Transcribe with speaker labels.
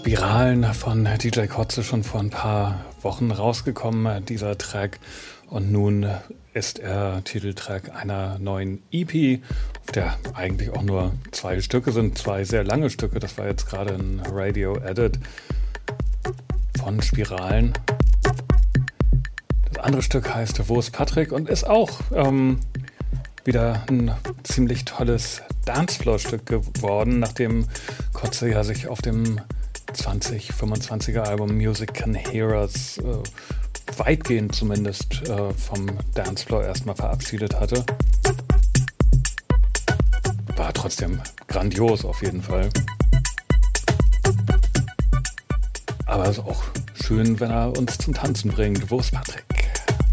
Speaker 1: Spiralen von DJ Kotze schon vor ein paar Wochen rausgekommen, dieser Track. Und nun ist er Titeltrack einer neuen EP, auf der eigentlich auch nur 2 Stücke sind, 2 sehr lange Stücke. Das war jetzt gerade ein Radio-Edit von Spiralen. Das andere Stück heißt Wo ist Patrick und ist auch wieder ein ziemlich tolles Dancefloor-Stück geworden, nachdem Kotze ja sich auf dem 2025er Album Music Can Hear Us weitgehend zumindest vom Dancefloor erstmal verabschiedet hatte. War trotzdem grandios auf jeden Fall. Aber es ist auch schön, wenn er uns zum Tanzen bringt. Wo ist Patrick?